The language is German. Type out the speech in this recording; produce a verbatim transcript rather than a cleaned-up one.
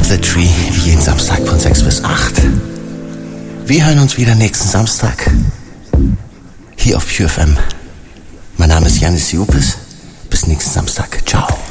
the Tree, wie jeden Samstag von sechs bis acht. Wir hören uns wieder nächsten Samstag hier auf Q F M. Mein Name ist Janis Siopis. Bis nächsten Samstag. Ciao.